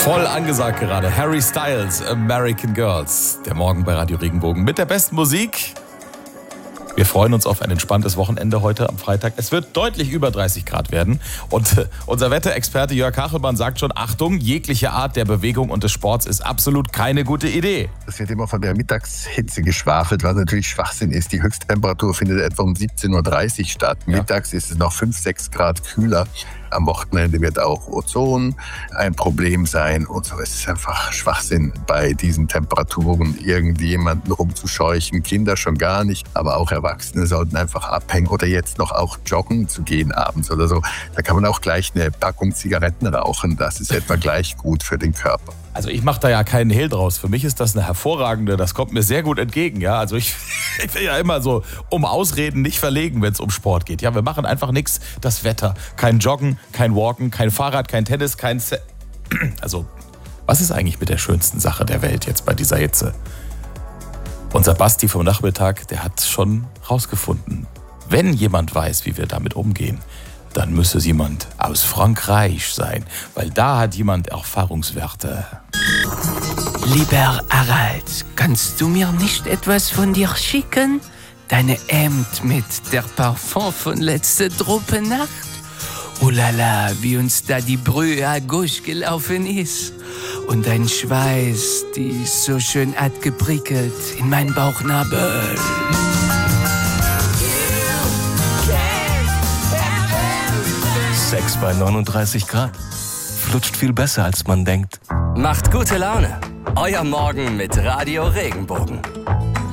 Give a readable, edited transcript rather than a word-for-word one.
Voll angesagt gerade. Harry Styles, American Girls. Der Morgen bei Radio Regenbogen mit der besten Musik. Wir freuen uns auf ein entspanntes Wochenende heute am Freitag. Es wird deutlich über 30 Grad werden. Und unser Wetterexperte Jörg Kachelmann sagt schon, Achtung, jegliche Art der Bewegung und des Sports ist absolut keine gute Idee. Es wird immer von der Mittagshitze geschwafelt, was natürlich Schwachsinn ist. Die Höchsttemperatur findet etwa um 17.30 Uhr statt. Ja. Mittags ist es noch 5-6 Grad kühler. Am Wochenende wird auch Ozon ein Problem sein und so. Es ist einfach Schwachsinn, bei diesen Temperaturen irgendjemanden rumzuscheuchen. Kinder schon gar nicht, aber auch Erwachsene sollten einfach abhängen oder jetzt noch auch joggen zu gehen abends oder so. Da kann man auch gleich eine Packung Zigaretten rauchen. Das ist etwa gleich gut für den Körper. Also ich mache da ja keinen Hehl draus. Für mich ist das eine hervorragende, das kommt mir sehr gut entgegen. Ja? Also ich will ja immer so um Ausreden nicht verlegen, wenn es um Sport geht. Ja, wir machen einfach nichts. Das Wetter, kein Joggen, kein Walken, kein Fahrrad, kein Tennis, Also was ist eigentlich mit der schönsten Sache der Welt jetzt bei dieser Hitze? Unser Basti vom Nachmittag, der hat schon rausgefunden. Wenn jemand weiß, wie wir damit umgehen, dann müsse es jemand aus Frankreich sein, weil da hat jemand Erfahrungswerte. Lieber Harald, kannst du mir nicht etwas von dir schicken? Deine Hemd mit der Parfum von letzter Nacht? Oh la la, wie uns da die Brühe à gauche gelaufen ist. Und dein Schweiß, die so schön hat geprickelt in meinen Bauchnabel. 6 bei 39 Grad. Flutscht viel besser, als man denkt. Macht gute Laune. Euer Morgen mit Radio Regenbogen.